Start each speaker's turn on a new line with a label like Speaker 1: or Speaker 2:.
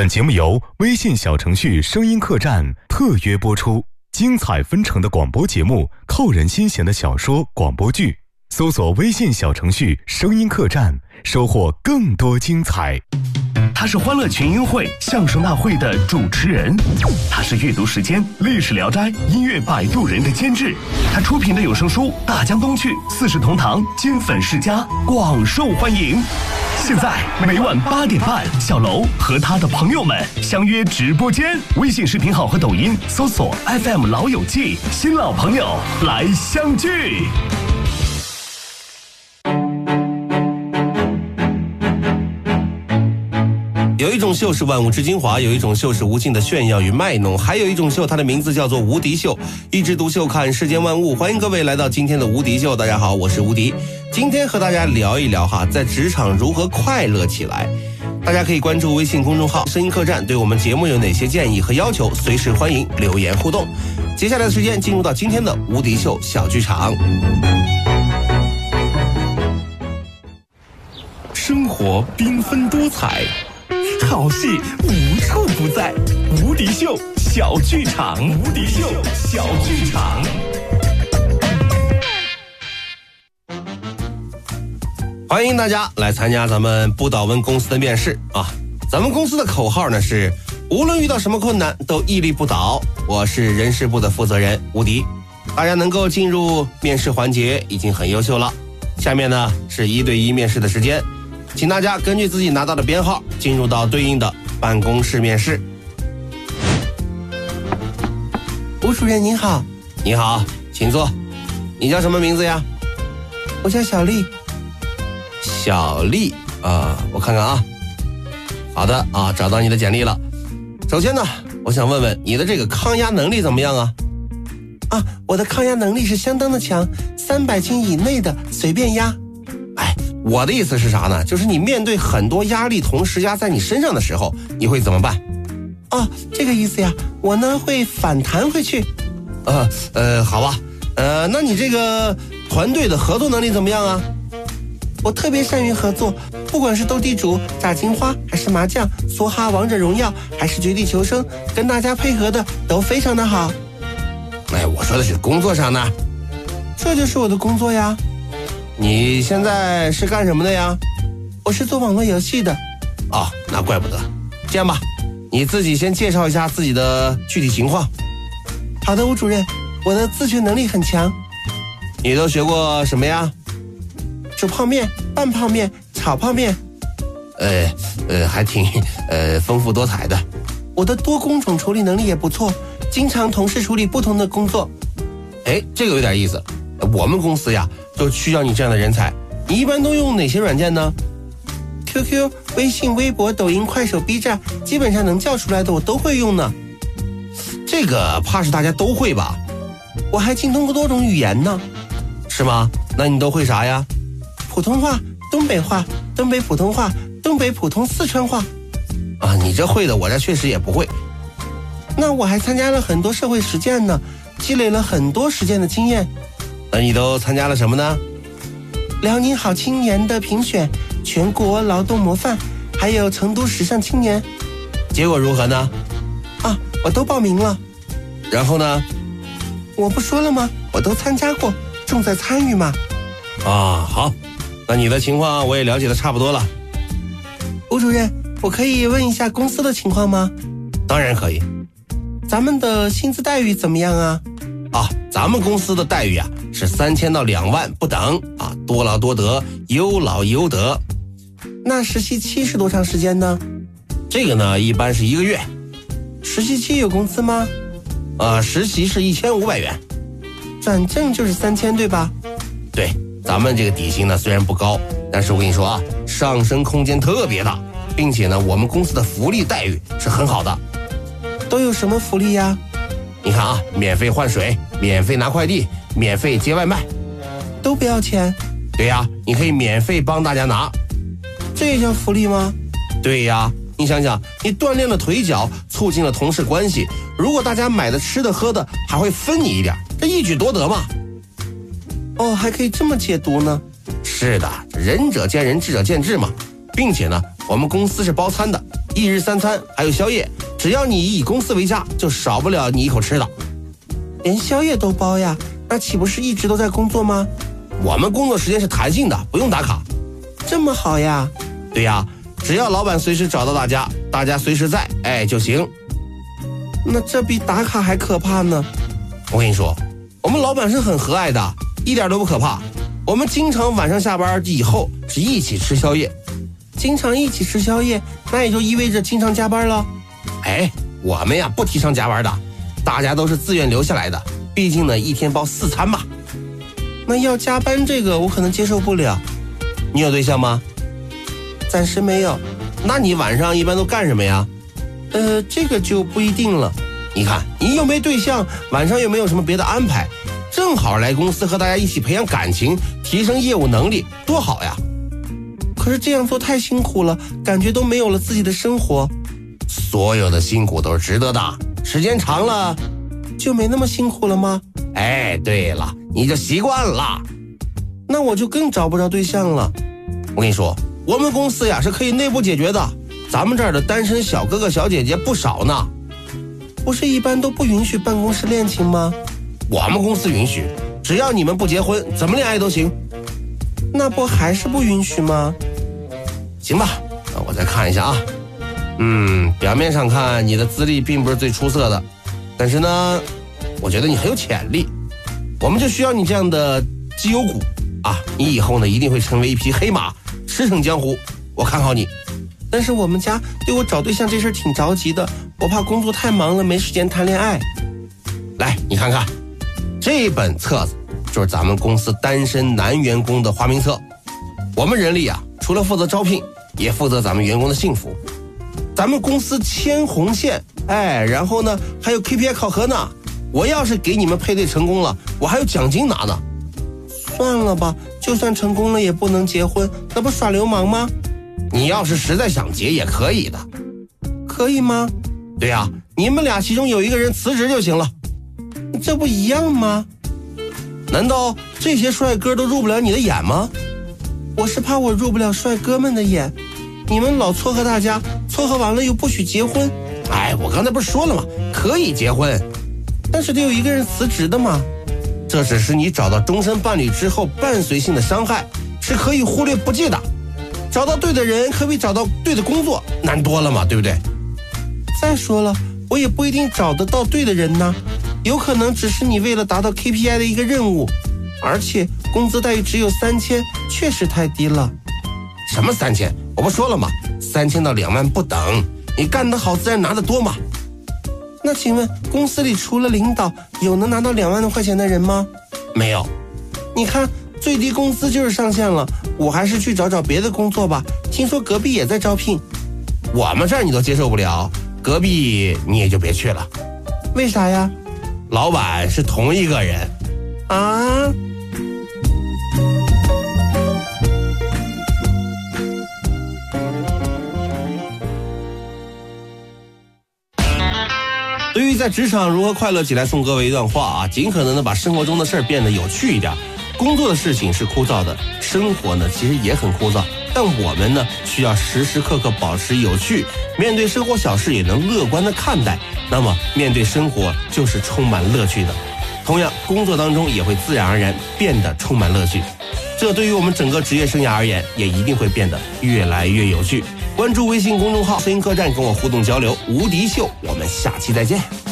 Speaker 1: 本节目由微信小程序声音客栈特约播出，精彩纷呈的广播节目，扣人心弦的小说广播剧，搜索微信小程序声音客栈，收获更多精彩。
Speaker 2: 他是欢乐群英会相声大会的主持人，他是阅读时间历史聊斋音乐摆渡人的监制，他出品的有声书大江东去四世同堂金粉世家广受欢迎。现在每晚8点半，小楼和他的朋友们相约直播间，微信视频号和抖音搜索 FM 老友记，新老朋友来相聚。
Speaker 3: 有一种秀是万物之精华，有一种秀是无尽的炫耀与卖弄，还有一种秀，它的名字叫做无敌秀。一枝独秀看世间万物，欢迎各位来到今天的无敌秀。大家好，我是无敌，今天和大家聊一聊在职场如何快乐起来。大家可以关注微信公众号声音客栈，对我们节目有哪些建议和要求，随时欢迎留言互动。接下来的时间进入到今天的无敌秀小剧场。
Speaker 2: 生活缤纷多彩，好戏无处不在，无敌秀小剧场，无敌秀小剧场。
Speaker 3: 欢迎大家来参加咱们不倒翁公司的面试啊！咱们公司的口号呢是无论遇到什么困难都屹立不倒。我是人事部的负责人吴迪，大家能够进入面试环节已经很优秀了。下面呢是1对1面试的时间，请大家根据自己拿到的编号进入到对应的办公室面试。吴主任您好。你好，请坐。你叫什么名字呀？我叫小丽。小丽啊，我看看啊。好的啊，找到你的简历了。首先呢，我想问问你的这个抗压能力怎么样啊？啊，我的抗压能力是相当的强，300斤以内的随便压。哎，我的意思是啥呢？就是你面对很多压力同时压在你身上的时候，你会怎么办？哦，这个意思呀，我呢会反弹回去。好吧，那你这个团队的合作能力怎么样啊？我特别善于合作，不管是斗地主、炸金花，还是麻将、梭哈、王者荣耀，还是绝地求生，跟大家配合的都非常的好。哎，我说的是工作上呢。这就是我的工作呀。你现在是干什么的呀？我是做网络游戏的。哦，那怪不得。这样吧，你自己先介绍一下自己的具体情况。好的，吴主任，我的自学能力很强。你都学过什么呀？煮泡面、拌泡面、炒泡面。还挺丰富多彩的。我的多工种处理能力也不错，经常同时处理不同的工作。哎，这个有点意思。我们公司呀就需要你这样的人才。你一般都用哪些软件呢？ QQ、微信、微博、抖音、快手、B 站，基本上能叫出来的我都会用呢。这个怕是大家都会吧？我还精通过多种语言呢。是吗？那你都会啥呀？普通话、东北话、东北普通话、东北普通四川话。啊，你这会的我这确实也不会。那我还参加了很多社会实践呢，积累了很多实践的经验。那你都参加了什么呢？辽宁好青年的评选，全国劳动模范，还有成都时尚青年。结果如何呢？啊，我都报名了。然后呢？我不说了吗？我都参加过，重在参与嘛。啊，好，那你的情况我也了解的差不多了。吴主任，我可以问一下公司的情况吗？当然可以。咱们的薪资待遇怎么样啊？啊，咱们公司的待遇啊是3000到2万不等啊，多劳多得，优劳优得。那实习期是多长时间呢？这个呢一般是1个月。实习期有工资吗？实习是1500元，转正就是3000，对吧？对，咱们这个底薪呢虽然不高，但是我跟你说啊，上升空间特别大，并且呢我们公司的福利待遇是很好的。都有什么福利呀？你看啊，免费换水，免费拿快递，免费接外卖。都不要钱？对呀，你可以免费帮大家拿。这也叫福利吗？对呀，你想想，你锻炼了腿脚，促进了同事关系，如果大家买的吃的喝的还会分你一点，这一举多得嘛。哦，还可以这么解读呢？是的，仁者见仁，智者见智嘛。并且呢， 我们公司是包餐的，1日3餐还有宵夜，只要你以公司为家，就少不了你一口吃的。
Speaker 4: 连宵夜都包呀？那岂不是一直都在工作吗？
Speaker 3: 我们工作时间是弹性的，不用打卡。
Speaker 4: 这么好呀？
Speaker 3: 对呀，只要老板随时找到大家，大家随时在，就行。
Speaker 4: 那这比打卡还可怕呢。
Speaker 3: 我跟你说，我们老板是很和蔼的，一点都不可怕。我们经常晚上下班以后是一起吃宵夜。
Speaker 4: 经常一起吃宵夜，那也就意味着经常加班了。
Speaker 3: 我们呀不提倡加班的，大家都是自愿留下来的，毕竟呢一天包4餐嘛。
Speaker 4: 那要加班这个我可能接受不了。
Speaker 3: 你有对象吗？
Speaker 4: 暂时没有。
Speaker 3: 那你晚上一般都干什么呀？
Speaker 4: 这个就不一定了。
Speaker 3: 你看你又没对象，晚上又没有什么别的安排，正好来公司和大家一起培养感情，提升业务能力，多好呀。
Speaker 4: 可是这样做太辛苦了，感觉都没有了自己的生活。
Speaker 3: 所有的辛苦都是值得的，时间长了
Speaker 4: 就没那么辛苦了吗？
Speaker 3: 对了，你就习惯了。
Speaker 4: 那我就更找不着对象了。
Speaker 3: 我跟你说，我们公司呀是可以内部解决的，咱们这儿的单身小哥哥小姐姐不少呢。
Speaker 4: 不是一般都不允许办公室恋情吗？
Speaker 3: 我们公司允许，只要你们不结婚，怎么恋爱都行。
Speaker 4: 那不还是不允许吗？
Speaker 3: 行吧，那我再看一下啊。表面上看你的资历并不是最出色的，但是呢，我觉得你很有潜力，我们就需要你这样的绩优股啊！你以后呢一定会成为一匹黑马，驰骋江湖，我看好你。
Speaker 4: 但是我们家对我找对象这事挺着急的，我怕工作太忙了没时间谈恋爱。
Speaker 3: 来，你看看，这本册子就是咱们公司单身男员工的花名册。我们人力啊，除了负责招聘，也负责咱们员工的幸福。咱们公司牵红线，然后呢还有 KPI 考核呢。我要是给你们配对成功了，我还有奖金拿呢。
Speaker 4: 算了吧，就算成功了也不能结婚，那不耍流氓吗？
Speaker 3: 你要是实在想结也可以的。
Speaker 4: 可以吗？
Speaker 3: 对呀，你们俩其中有一个人辞职就行了。
Speaker 4: 这不一样吗？
Speaker 3: 难道这些帅哥都入不了你的眼吗？
Speaker 4: 我是怕我入不了帅哥们的眼，你们老撮合大家，撮合完了又不许结婚。
Speaker 3: 我刚才不是说了吗？可以结婚，
Speaker 4: 但是得有一个人辞职的嘛。
Speaker 3: 这只是你找到终身伴侣之后伴随性的伤害，是可以忽略不计的。找到对的人可比找到对的工作难多了嘛，对不对？
Speaker 4: 再说了，我也不一定找得到对的人呢，有可能只是你为了达到 KPI 的一个任务，而且工资待遇只有3000，确实太低了。
Speaker 3: 什么3000？我不说了吗？3000到2万不等，你干得好自然拿得多嘛。
Speaker 4: 那请问公司里除了领导，有能拿到2万多块钱的人吗？
Speaker 3: 没有。
Speaker 4: 你看最低工资就是上限了，我还是去找找别的工作吧，听说隔壁也在招聘。
Speaker 3: 我们这儿你都接受不了，隔壁你也就别去了。
Speaker 4: 为啥呀？
Speaker 3: 老板是同一个人
Speaker 4: 啊。
Speaker 3: 对于在职场如何快乐起来，送各位一段话啊，尽可能的把生活中的事儿变得有趣一点。工作的事情是枯燥的，生活呢其实也很枯燥，但我们呢需要时时刻刻保持有趣，面对生活小事也能乐观的看待，那么面对生活就是充满乐趣的。同样，工作当中也会自然而然变得充满乐趣，这对于我们整个职业生涯而言，也一定会变得越来越有趣。关注微信公众号声音客栈，跟我互动交流。无敌秀，我们下期再见。